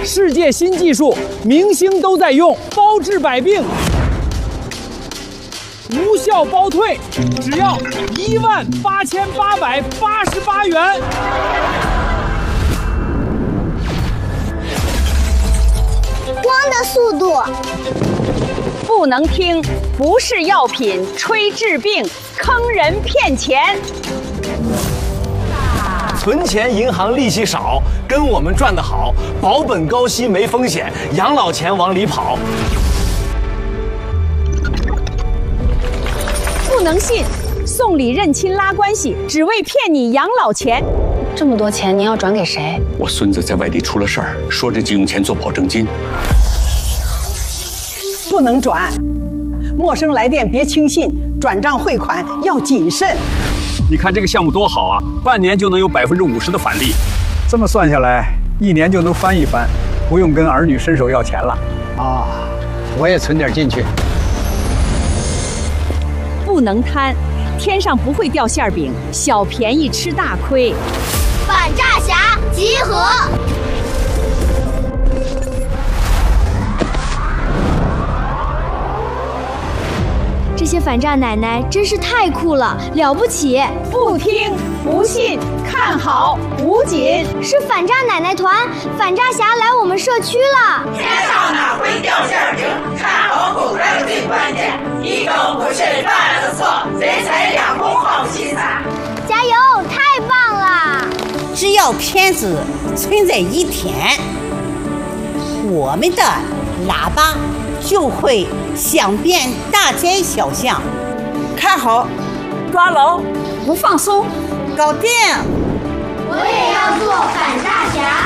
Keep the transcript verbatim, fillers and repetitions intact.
世界新技术，明星都在用，包治百病，无效包退，只要一万八千八百八十八元。 光的速度。 不能听，不是药品，吹治病，坑人骗钱。 存钱银行利息少，跟我们赚得好，保本高息没风险，养老钱往里跑。 不能信，送礼认亲拉关系，只为骗你养老钱。 这么多钱，您要转给谁？ 我孙子在外地出了事儿，说这急用钱做保证金。 不能转，陌生来电别轻信，转账汇款要谨慎。 你看这个项目多好啊，半年就能有百分之五十的返利， 这么算下来，一年就能翻一番，不用跟儿女伸手要钱了。 啊，我也存点进去。 不能贪，天上不会掉馅饼，小便宜吃大亏。 反诈侠集合。这些反诈奶奶真是太酷了，了不起！ 不听不信，看好吴谨。 是反诈奶奶团，反诈侠来我们社区了。 天上哪会掉馅饼？看好狗蛋最关键，一个不慎犯了错，人财两空好心裁。 加油，太棒了！ 只要骗子存在一天，我们的喇叭就会响遍大街小巷。 看好，抓牢，不放松，搞定！ 我也要做反诈